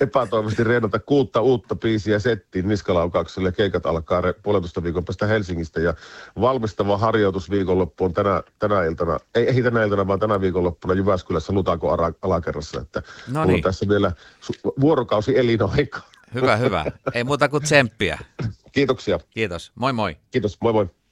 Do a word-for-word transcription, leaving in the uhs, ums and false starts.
epätoivoisesti reenata kuutta uutta biisiä settiin niskalaukaukselle. Keikat alkaa re- puolentoista viikon päästä Helsingistä ja valmistava harjoitus viikonloppu on tänä, tänä iltana, ei, ei tänä iltana, vaan tänä viikonloppuna Jyväskylässä Lutako alakerrassa. Että no mulla niin. on tässä vielä su- vuorokausi elinaika. Hyvä, hyvä. Ei muuta kuin tsemppiä. Kiitoksia. Kiitos. Moi moi. Kiitos, moi moi.